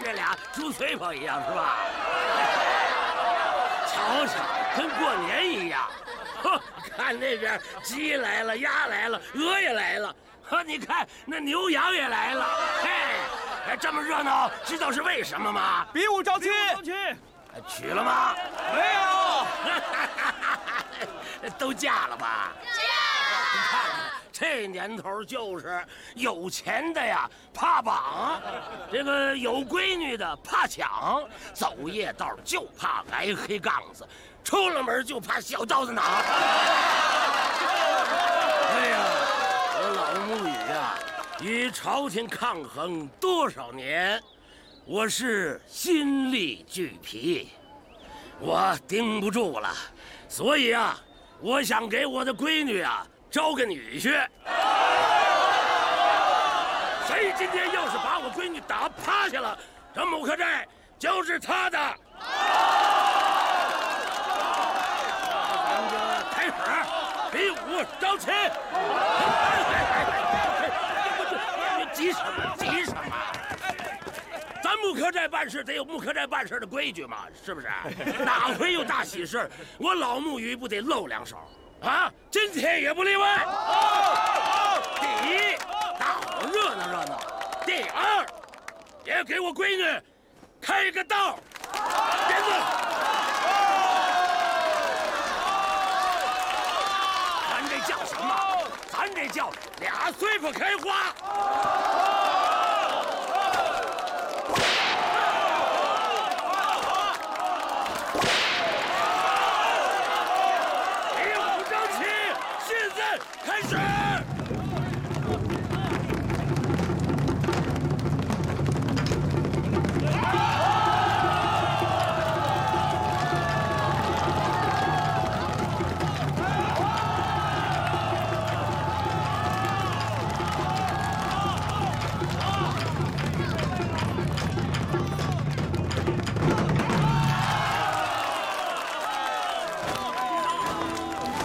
这俩猪嘴巴一样是吧？瞧瞧，跟过年一样。呵，看那边鸡来了，鸭来了，鹅也来了。呵，你看那牛羊也来了。嘿，这么热闹，知道是为什么吗？ 比武招亲。 娶了吗？ 没有。都嫁了吧？ 嫁。 你看看。这年头就是有钱的呀怕绑，这个有闺女的怕抢，走夜道就怕挨黑杠子，出了门就怕小刀子脑。哎呀，我老沐雨啊，与朝廷抗衡多少年，我是心力俱疲，我盯不住了，所以啊，我想给我的闺女啊招个女婿。谁今天要是把我闺女打趴下了，这木克寨就是他的。咱们就开始比武招亲。你急什么？急什么？咱木克寨办事得有木克寨办事的规矩嘛，是不是？哪回有大喜事，我老沐雨不得露两手？啊，今天也不例外。第一，大伙热闹热闹；第二，也给我闺女开个道。点子，咱这叫什么？咱这叫俩嘴巴开花。